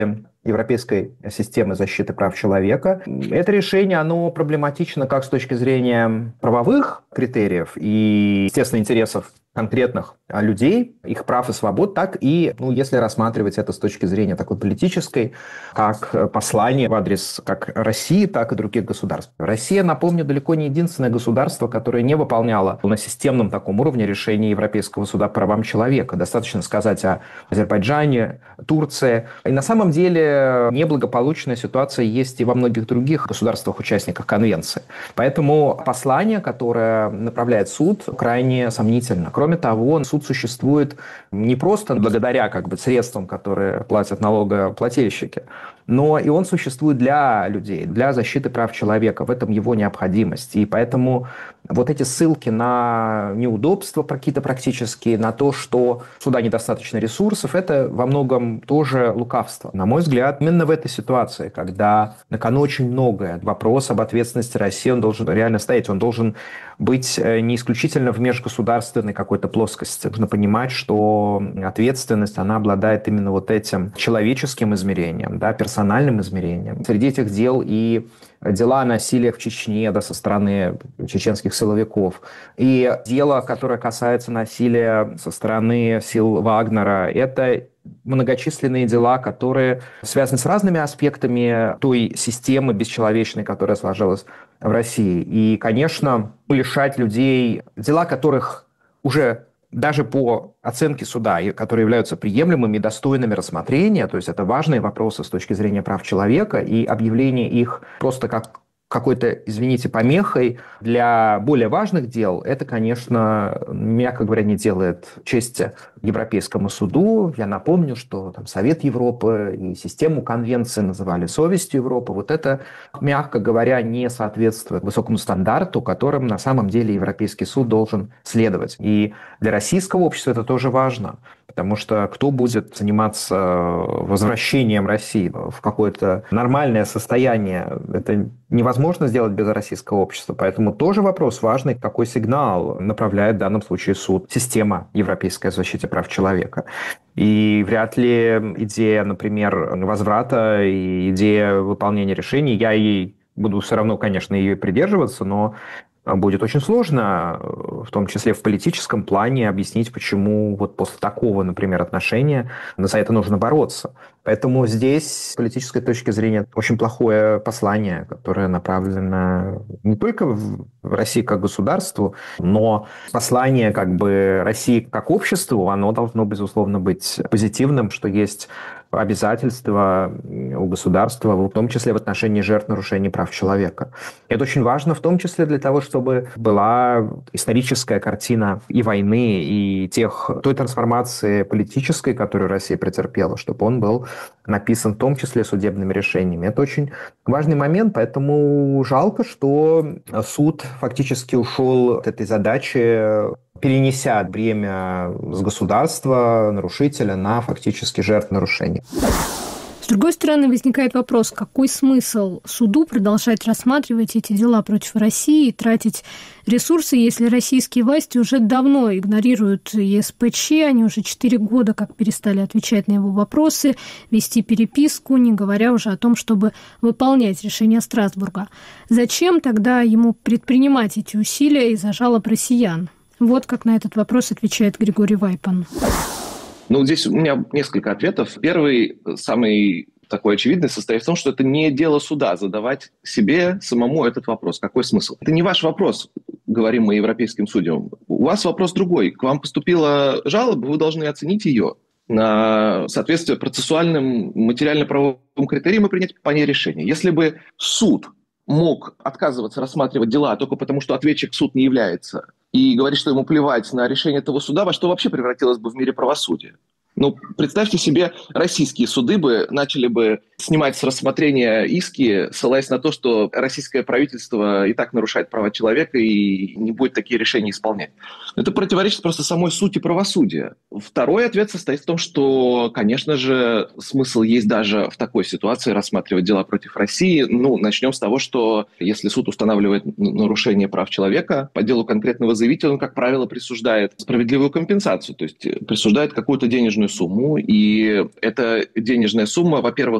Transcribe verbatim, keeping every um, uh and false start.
Европейской системы защиты прав человека. Это решение, оно проблематично как с точки зрения правовых критериев и, естественно, интересов конкретных людей, их прав и свобод, так и, ну, если рассматривать это с точки зрения такой политической, как послание в адрес как России, так и других государств. Россия, напомню, далеко не единственное государство, которое не выполняло на системном таком уровне решения Европейского суда по правам человека. Достаточно сказать о Азербайджане, Турции. И на самом деле неблагополучная ситуация есть и во многих других государствах-участниках конвенции. Поэтому послание, которое направляет суд, крайне сомнительно. Кроме того, суд существует не просто благодаря как бы, средствам, которые платят налогоплательщики, но и он существует для людей, для защиты прав человека. В этом его необходимость. И поэтому вот эти ссылки на неудобства какие-то практические, на то, что у суда недостаточно ресурсов, это во многом тоже лукавство. На мой взгляд, именно в этой ситуации, когда на кону очень многое, вопрос об ответственности России, он должен реально стоять, он должен быть не исключительно в межгосударственной какой-то плоскости. Нужно понимать, что ответственность, она обладает именно вот этим человеческим измерением, да, персональным измерением. Среди этих дел и дела о насилии в Чечне, да, со стороны чеченских силовиков, и дело, которое касается насилия со стороны сил Вагнера, это многочисленные дела, которые связаны с разными аспектами той системы бесчеловечной, которая сложилась в России. И, конечно, лишать людей, дела которых уже даже по оценке суда, которые являются приемлемыми и достойными рассмотрения, то есть это важные вопросы с точки зрения прав человека, и объявление их просто как какой-то, извините, помехой для более важных дел, это, конечно, мягко говоря, не делает чести Европейскому суду. Я напомню, что там Совет Европы и систему конвенции называли совестью Европы. Вот это, мягко говоря, не соответствует высокому стандарту, которым на самом деле Европейский суд должен следовать. И для российского общества это тоже важно, потому что кто будет заниматься возвращением России в какое-то нормальное состояние, это невозможно сделать без российского общества. Поэтому тоже вопрос важный, какой сигнал направляет в данном случае суд, система европейской защиты прав человека. И вряд ли идея, например, возврата и идея выполнения решений, я ей буду все равно, конечно, ее придерживаться, но будет очень сложно, в том числе в политическом плане, объяснить, почему вот после такого, например, отношения за это нужно бороться. Поэтому здесь, с политической точки зрения, очень плохое послание, которое направлено не только в России как государству, но послание как бы России как обществу, оно должно, безусловно, быть позитивным, что есть обязательства у государства, в том числе в отношении жертв нарушений прав человека. Это очень важно, в том числе для того, чтобы была историческая картина и войны, и тех, той трансформации политической, которую Россия претерпела, чтобы он был написан в том числе судебными решениями. Это очень важный момент, поэтому жалко, что суд фактически ушел от этой задачи, перенеся бремя с государства, нарушителя, на фактически жертв нарушений. С другой стороны, возникает вопрос, какой смысл суду продолжать рассматривать эти дела против России и тратить ресурсы, если российские власти уже давно игнорируют ЕСПЧ, они уже четыре года как перестали отвечать на его вопросы, вести переписку, не говоря уже о том, чтобы выполнять решения Страсбурга. Зачем тогда ему предпринимать эти усилия из-за жалоб россиян? Вот как на этот вопрос отвечает Григорий Вайпан. Ну, здесь у меня несколько ответов. Первый, самый такой очевидный, состоит в том, что это не дело суда задавать себе самому этот вопрос. Какой смысл? Это не ваш вопрос, говорим мы европейским судьям. У вас вопрос другой. К вам поступила жалоба, вы должны оценить ее на соответствие процессуальным материально-правовым критериям и принять по ней решение. Если бы суд мог отказываться рассматривать дела только потому, что ответчик в суд не является, и говорит, что ему плевать на решение этого суда, во что вообще превратилось бы в мире правосудия. Ну, представьте себе, российские суды бы начали бы снимать с рассмотрения иски, ссылаясь на то, что российское правительство и так нарушает права человека и не будет такие решения исполнять. Это противоречит просто самой сути правосудия. Второй ответ состоит в том, что, конечно же, смысл есть даже в такой ситуации рассматривать дела против России. Ну, начнем с того, что если суд устанавливает нарушение прав человека, по делу конкретного заявителя он, как правило, присуждает справедливую компенсацию, то есть присуждает какую-то денежную сумму, и эта денежная сумма, во-первых,